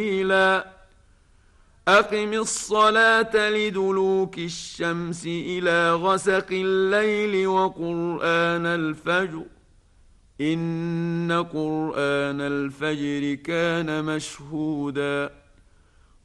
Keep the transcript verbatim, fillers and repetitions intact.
أقم الصلاة لدلوك الشمس إلى غسق الليل وقرآن الفجر إن قرآن الفجر كان مشهودا